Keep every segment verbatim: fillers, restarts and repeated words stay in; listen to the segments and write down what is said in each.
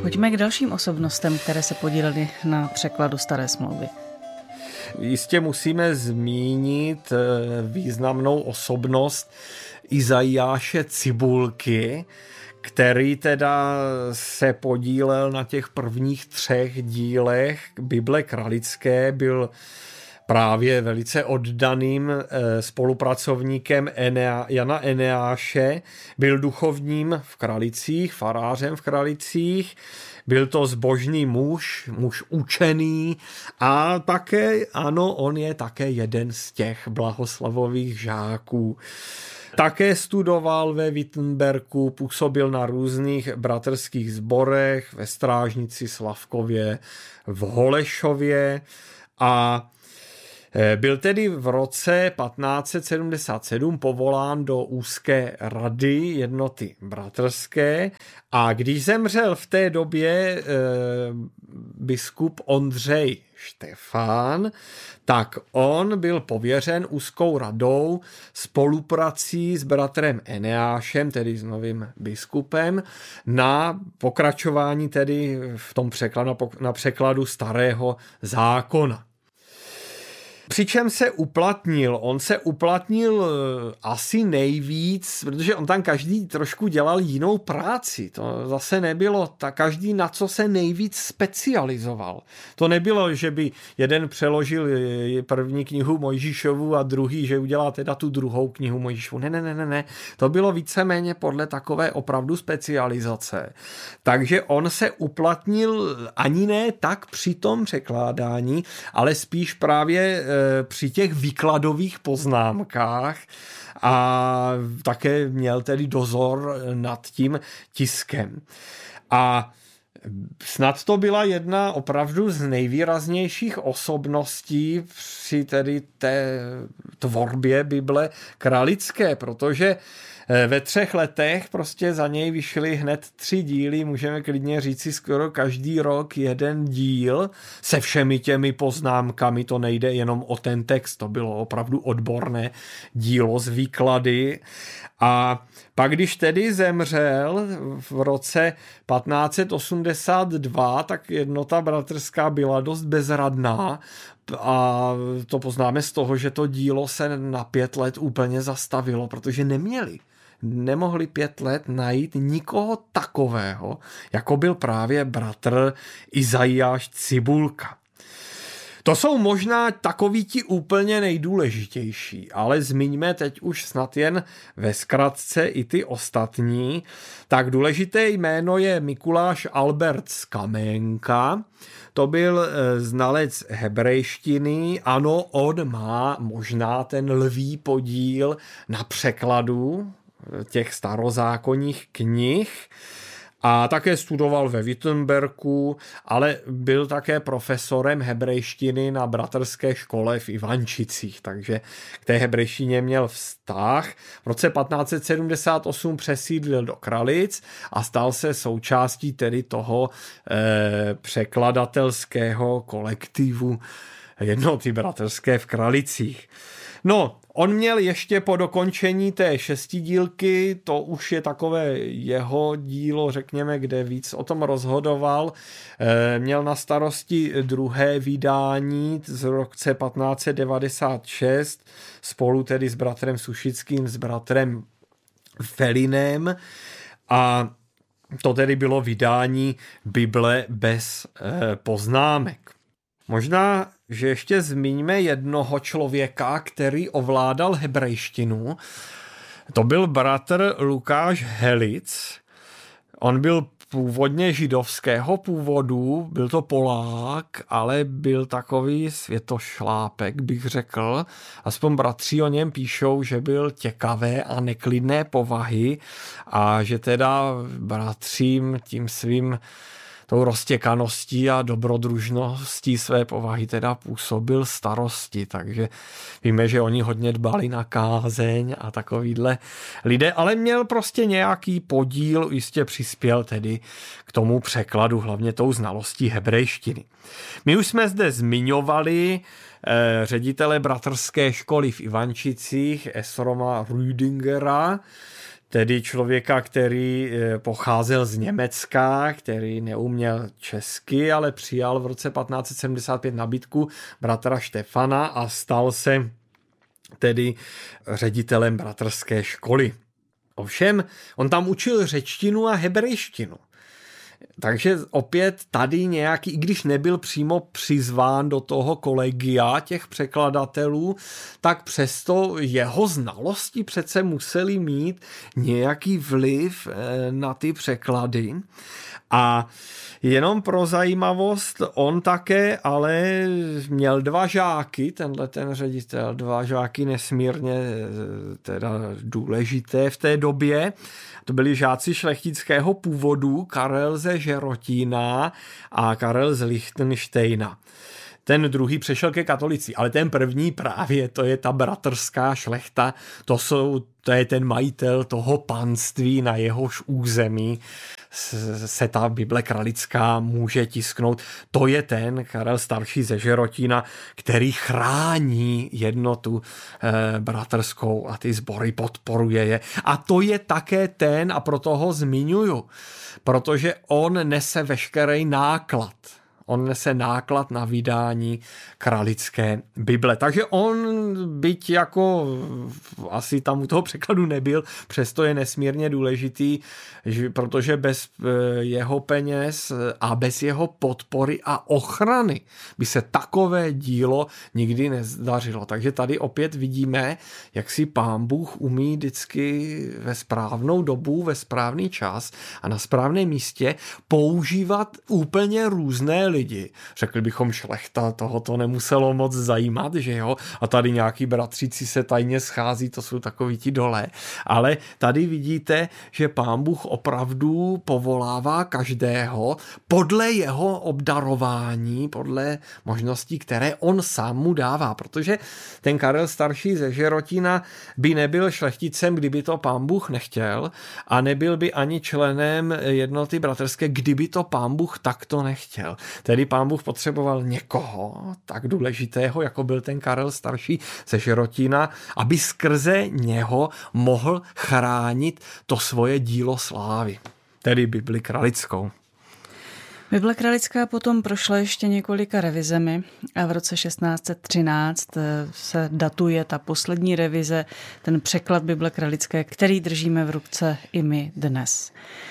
Pojďme k dalším osobnostem, které se podílely na překladu Staré smlouvy. Jistě musíme zmínit významnou osobnost Izajáše Cibulky, který teda se podílel na těch prvních třech dílech Bible kralické, byl právě velice oddaným spolupracovníkem Enea, Jana Eneáše, byl duchovním v Kralicích, farářem v Kralicích, byl to zbožný muž, muž učený a také, ano, on je také jeden z těch blahoslavových žáků. Také studoval ve Wittenbergu, působil na různých bratrských sborech, ve Strážnici, Slavkově, v Holešově a byl tedy v roce patnáct set sedmdesát sedm povolán do úzké rady jednoty bratrské a když zemřel v té době e, biskup Ondřej Štefán, tak on byl pověřen úzkou radou spoluprací s bratrem Eneášem, tedy s novým biskupem, na pokračování tedy v tom překladu, na překladu Starého zákona. Přičem se uplatnil, on se uplatnil asi nejvíc, protože on tam každý trošku dělal jinou práci, to zase nebylo, ta každý na co se nejvíc specializoval. To nebylo, že by jeden přeložil první knihu Mojžíšovu a druhý, že udělá teda tu druhou knihu Mojžíšovu. Ne, ne, ne, ne, ne, to bylo víceméně podle takové opravdu specializace. Takže on se uplatnil ani ne tak při tom překládání, ale spíš právě při těch výkladových poznámkách a také měl tedy dozor nad tím tiskem. A snad to byla jedna opravdu z nejvýraznějších osobností při tedy té tvorbě Bible kralické, protože ve třech letech prostě za něj vyšly hned tři díly, můžeme klidně říci skoro každý rok jeden díl se všemi těmi poznámkami, to nejde jenom o ten text, to bylo opravdu odborné dílo z výklady. A pak, když tedy zemřel v roce patnáct set osmdesát dva, tak jednota bratrská byla dost bezradná a to poznáme z toho, že to dílo se na pět let úplně zastavilo, protože neměli. Nemohli pět let najít nikoho takového, jako byl právě bratr Izajáš Cibulka. To jsou možná takoví ti úplně nejdůležitější, ale zmiňme teď už snad jen ve zkratce i ty ostatní. Tak důležité jméno je Mikuláš Albert z Kamenka. To byl znalec hebrejštiny. Ano, on má možná ten lví podíl na překladu těch starozákonních knih a také studoval ve Wittenbergu, ale byl také profesorem hebrejštiny na bratrské škole v Ivančicích, takže k té hebrejštině měl vztah. V roce patnáct set sedmdesát osm přesídlil do Kralic a stal se součástí tedy toho eh, překladatelského kolektivu jednoty bratrské v Kralicích. No, on měl ještě po dokončení té šestidílky, to už je takové jeho dílo, řekněme, kde víc o tom rozhodoval, měl na starosti druhé vydání z roce patnáct set devadesát šest, spolu tedy s bratrem Sušickým, s bratrem Felinem a to tedy bylo vydání Bible bez poznámek. Možná, že ještě zmíníme jednoho člověka, který ovládal hebrejštinu. To byl bratr Lukáš Helic. On byl původně židovského původu, byl to Polák, ale byl takový světošlápek, bych řekl. Aspoň bratři o něm píšou, že byl těkavé a neklidné povahy a že teda bratřím tím svým tou roztěkaností a dobrodružností své povahy teda působil starosti, takže víme, že oni hodně dbali na kázeň a takovýhle lidé, ale měl prostě nějaký podíl, jistě přispěl tedy k tomu překladu, hlavně tou znalostí hebrejštiny. My už jsme zde zmiňovali eh, ředitele bratrské školy v Ivančicích, Esroma Rüdingera. tedy člověka, který pocházel z Německa, který neuměl česky, ale přijal v roce patnáct set sedmdesát pět nabídku bratra Štefana a stal se tedy ředitelem bratrské školy. Ovšem, on tam učil řečtinu a hebrejštinu. Takže opět tady nějaký, i když nebyl přímo přizván do toho kolegia těch překladatelů, tak přesto jeho znalosti přece museli mít nějaký vliv na ty překlady. A jenom pro zajímavost, on také ale měl dva žáky, tenhle ten ředitel, dva žáky nesmírně teda důležité v té době. To byli žáci šlechtického původu, Karel ze Žerotína a Karel z Lichtenštejna. Ten druhý přešel ke katolici, ale ten první právě, to je ta bratrská šlechta, to, jsou, to je ten majitel toho panství, na jehož území se ta Bible kralická může tisknout. To je ten Karel starší ze Žerotína, který chrání jednotu eh, bratrskou a ty sbory podporuje je. A to je také ten, a proto ho zmiňuju, protože on nese veškerý náklad. On nese náklad na vydání kralické Bible. Takže on, byť jako asi tam u toho překladu nebyl, přesto je nesmírně důležitý, protože bez jeho peněz a bez jeho podpory a ochrany by se takové dílo nikdy nezdařilo. Takže tady opět vidíme, jak si Pán Bůh umí vždycky ve správnou dobu, ve správný čas a na správném místě používat úplně různé lidi. Řekli bychom, šlechta, toho to nemuselo moc zajímat, že jo? A tady nějaký bratříci se tajně schází, to jsou takoví ti dole. Ale tady vidíte, že Pán Bůh opravdu povolává každého podle jeho obdarování, podle možností, které on sám mu dává. Protože ten Karel starší ze Žerotína by nebyl šlechticem, kdyby to Pán Bůh nechtěl, a nebyl by ani členem jednoty bratrské, kdyby to Pán Bůh takto nechtěl. Tedy Pán Bůh potřeboval někoho tak důležitého, jako byl ten Karel starší ze Žerotína, aby skrze něho mohl chránit to svoje dílo slávy, tedy Bibli kralickou. Bible kralická potom prošla ještě několika revizemi a v roce šestnáct set třináct se datuje ta poslední revize, ten překlad Bible kralické, který držíme v ruce i my dnes.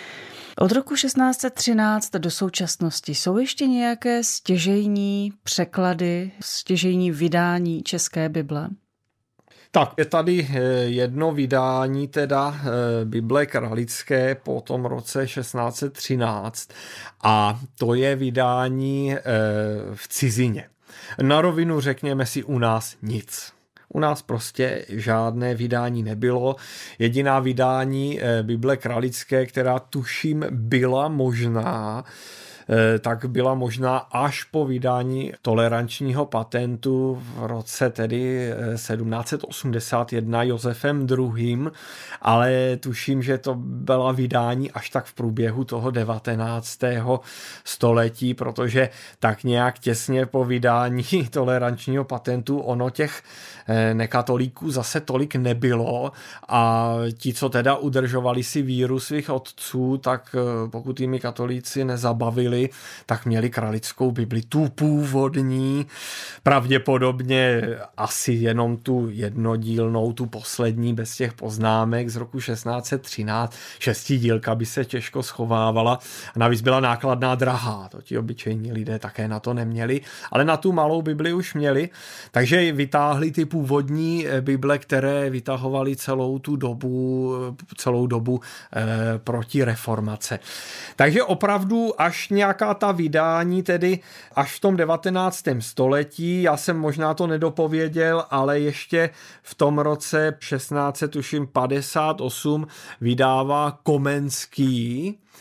Od roku šestnáct set třináct do současnosti jsou ještě nějaké stěžejní překlady, stěžejní vydání české Bible? Tak, je tady jedno vydání teda Bible kralické po tom roce šestnáct set třináct a to je vydání v cizině. Na rovinu řekněme si u nás nic. U nás prostě žádné vydání nebylo. Jediná vydání Bible kralické, která tuším byla možná, tak byla možná až po vydání tolerančního patentu v roce tedy sedmnáct set osmdesát jedna Josefem druhým, ale tuším, že to byla vydání až tak v průběhu toho devatenáctého století, protože tak nějak těsně po vydání tolerančního patentu ono těch nekatolíků zase tolik nebylo a ti, co teda udržovali si víru svých otců, tak pokud jimi katolíci nezabavili, tak měli kralickou Bibli, tu původní, pravděpodobně asi jenom tu jednodílnou, tu poslední bez těch poznámek z roku šestnáct set třináct. Šestidílka by se těžko schovávala. Navíc byla nákladná, drahá, to ti obyčejní lidé také na to neměli, ale na tu malou Bibli už měli, takže vytáhli ty původní Bible, které vytahovali celou tu dobu, celou dobu eh, proti reformace. Takže opravdu až nějaká ta vydání, tedy až v tom devatenáctém století, já jsem možná to nedopověděl, ale ještě v tom roce šestnáct set padesát osm vydává Komenský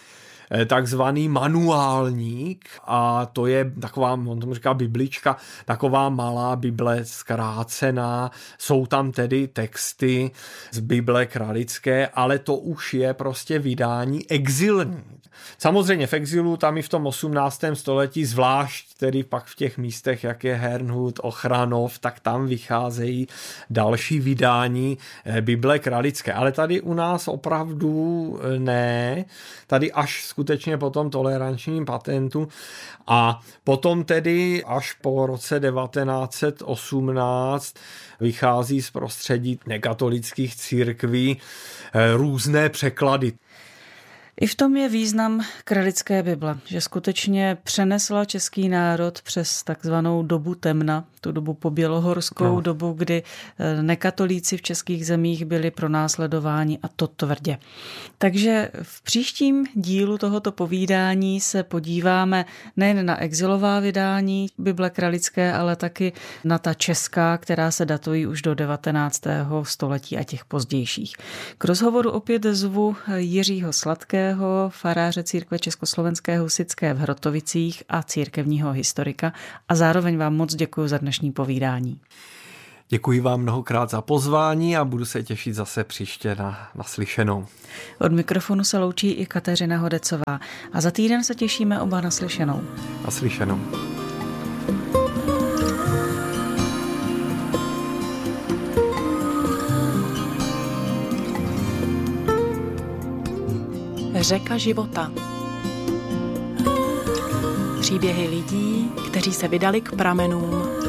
takzvaný manuálník a to je taková, on tomu říká biblička, taková malá Bible zkrácená. Jsou tam tedy texty z Bible kralické, ale to už je prostě vydání exilní. Samozřejmě v exilu tam i v tom osmnáctém století, zvlášť tedy pak v těch místech, jak je Herrnhut, Ochranov, tak tam vycházejí další vydání Bible kralické. Ale tady u nás opravdu ne. Tady až skutečně po tom tolerančním patentu a potom tedy až po roce devatenáct set osmnáct vychází z prostředí nekatolických církví různé překlady. I v tom je význam kralické Bible, že skutečně přenesla český národ přes takzvanou dobu temna, tu dobu pobělohorskou, no. dobu, kdy nekatolíci v českých zemích byli pronásledováni a to tvrdě. Takže v příštím dílu tohoto povídání se podíváme nejen na exilová vydání Bible kralické, ale taky na ta česká, která se datují už do devatenáctého století a těch pozdějších. K rozhovoru opět zvu Jiřího Sladkého, faráře církve Československé husitské v Hrotovicích a církevního historika a zároveň vám moc děkuji za dnešní povídání. Děkuji vám mnohokrát za pozvání a budu se těšit zase příště na naslyšenou. Od mikrofonu se loučí i Kateřina Hodecová a za týden se těšíme oba naslyšenou. Naslyšenou. Řeka života. Příběhy lidí, kteří se vydali k pramenům